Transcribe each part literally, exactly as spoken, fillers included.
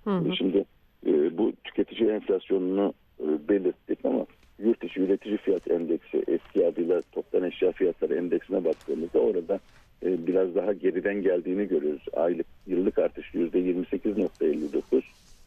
Hı hı. Şimdi e, bu tüketici enflasyonunu e, belirttik ama yurt içi üretici fiyat endeksi, eski adıyla toptan eşya fiyatları endeksine baktığımızda orada e, biraz daha geriden geldiğini görüyoruz. Aylık yıllık artış yüzde yirmi sekiz nokta elli dokuz,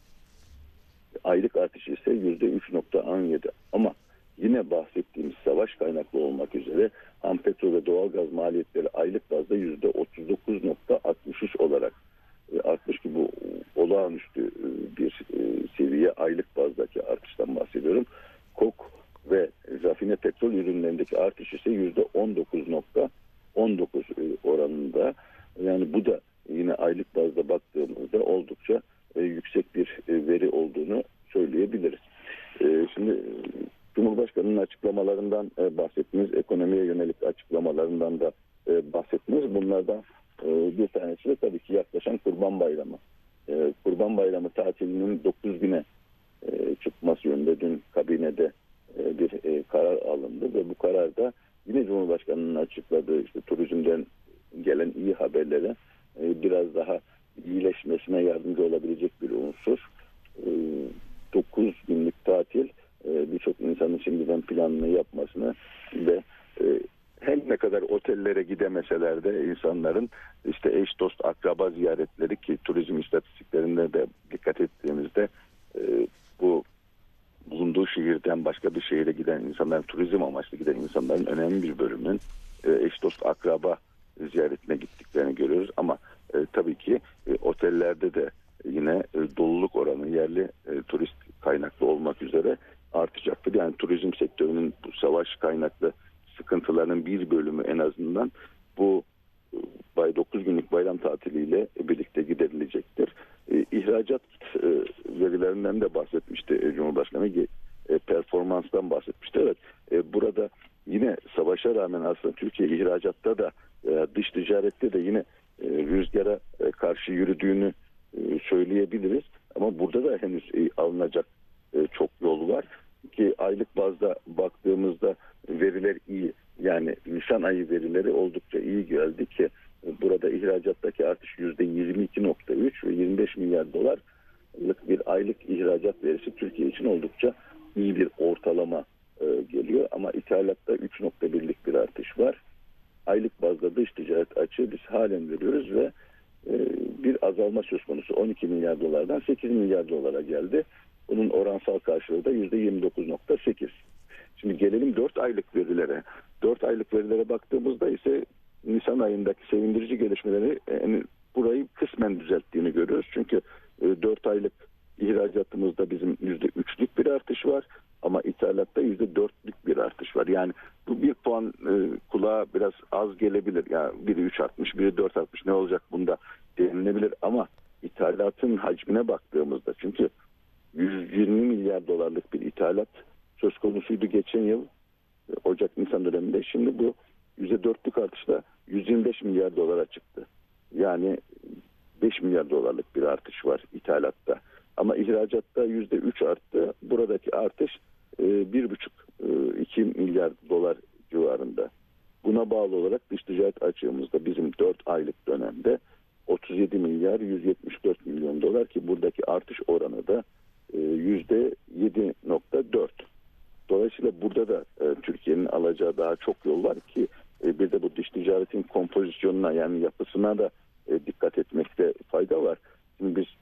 aylık artış ise yüzde üç nokta on yedi. Ama yine bahsettiğimiz savaş kaynaklı olmak üzere ham petrol ve doğalgaz maliyetleri aylık bazda yüzde otuz dokuz nokta altmış üç olarak artmış ki bu olağanüstü bir seviye. Aylık bazdaki artıştan bahsediyorum. Kok ve rafine petrol ürünlerindeki artış ise yüzde on dokuz nokta on dokuz oranında. Yani bu da yine aylık bazda baktığımızda oldukça yüksek bir veri olduğunu söyleyebiliriz. Şimdi Cumhurbaşkanı'nın açıklamalarından bahsettiniz, ekonomiye yönelik açıklamalarından da bahsettiniz. Bunlardan bir tanesi de tabii ki yaklaşan Kurban Bayramı. Kurban Bayramı tatilinin dokuz güne çıkması yönünde dün kabinede bir karar alındı ve bu kararda yine Cumhurbaşkanı'nın açıkladığı işte turizmden gelen iyi haberlere biraz daha iyileşmesine yardımcı olabilecek bir unsur. dokuz günlük tatil birçok insanın şimdiden planını yapmasını ve her ne kadar otellere gidemeseler de insanların işte eş dost akraba ziyaretleri, ki turizm istatistiklerinde de dikkat ettiğimizde bu bulunduğu şehirden başka bir şehire giden insanların, turizm amaçlı giden insanların önemli bir bölümünün eş dost akraba ziyaretine gittiklerini görüyoruz. Ama e, tabii ki e, otellerde de yine e, doluluk oranı yerli e, turist kaynaklı olmak üzere artacaktır. Yani turizm sektörünün bu savaş kaynaklı sıkıntılarının bir bölümü en azından bu e, dokuz günlük bayram tatiliyle birlikte giderilecektir. E, ihracat e, verilerinden de bahsetmişti e, Cumhurbaşkanı. E, performanstan bahsetmişti. Evet, e, burada yine savaşa rağmen aslında Türkiye ihracatta da e, dış ticarette de yine e, rüzgara e, karşı yürüdüğünü e, söyleyebiliriz. Ama burada da henüz e, alınacak e, çok yol var ki aylık bazda baktığımızda veriler iyi. Yani Nisan ayı verileri oldukça iyi geldi ki e, burada ihracattaki artış yüzde yirmi iki nokta üç ve yirmi beş milyar dolarlık bir aylık ihracat verisi Türkiye için oldukça iyi bir ortalama e, geliyor. Ama ithalatta üç nokta birlik bir artış var. Aylık bazda dış ticaret açığı biz halen veriyoruz ve e, bir azalma söz konusu. on iki milyar dolardan sekiz milyar dolara geldi. Bunun oransal karşılığı da yüzde yirmi dokuz nokta sekiz. Şimdi gelelim dört aylık verilere. dört aylık verilere baktığımızda ise Nisan ayındaki sevindirici gelişmeleri yani burayı kısmen düzelttiğini görüyoruz. Çünkü e, dört aylık ihracatımızda bizim yüzde üçlük bir artış var. Ama ithalatta yüzde dörtlük bir artış var. Yani bu bir puan e, kulağa biraz az gelebilir. Yani biri üç artmış, biri dört artmış, ne olacak bunda denilebilir. Ama ithalatın hacmine baktığımızda, çünkü yüz yirmi milyar dolarlık bir ithalat söz konusuydu geçen yıl Ocak-Nisan döneminde. Şimdi bu yüzde dörtlük artışla yüz yirmi beş milyar dolara çıktı. Yani beş milyar dolarlık bir artış var ithalatta. Ama ihracatta yüzde üç arttı. Buradaki artış bir buçuk iki milyar dolar civarında. Buna bağlı olarak dış ticaret açığımızda bizim dört aylık dönemde otuz yedi milyar yüz yetmiş dört milyon dolar ki buradaki artış oranı da yüzde yedi nokta dört. Dolayısıyla burada da Türkiye'nin alacağı daha çok yol var ki bir de bu dış ticaretin kompozisyonuna, yani yapısına da dikkat etmekte fayda var. Şimdi biz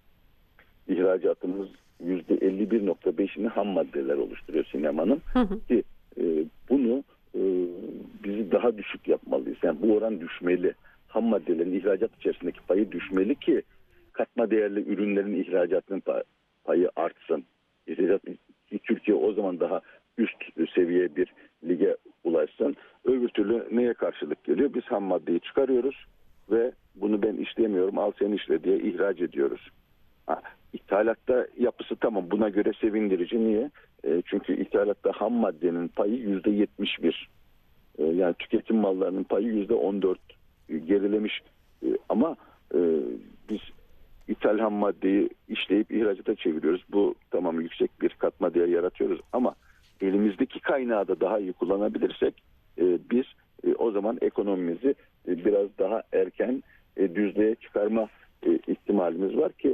İhracatımız yüzde elli bir nokta beşini ham maddeler oluşturuyor sinemanın. Hı hı. Ki e, bunu e, bizi daha düşük yapmalıyız. Yani bu oran düşmeli. Ham maddelerin ihracat içerisindeki payı düşmeli ki katma değerli ürünlerin ihracatının payı artsın. İhracat, Türkiye o zaman daha üst seviye bir lige ulaşsın. Öbür türlü neye karşılık geliyor? Biz ham maddeyi çıkarıyoruz ve bunu ben işleyemiyorum, al sen işle diye ihraç ediyoruz. Ha, İthalatta yapısı tamam, buna göre sevindirici. Niye? E, çünkü ithalatta ham maddenin payı yüzde yetmiş bir. E, yani tüketim mallarının payı yüzde on dört e, gerilemiş. E, ama e, biz ithal ham maddeyi işleyip ihracata çeviriyoruz. Bu tamam, yüksek bir katma değer yaratıyoruz ama elimizdeki kaynağı da daha iyi kullanabilirsek e, biz e, o zaman ekonomimizi e, biraz daha erken e, düzlüğe çıkarma e, ihtimalimiz var ki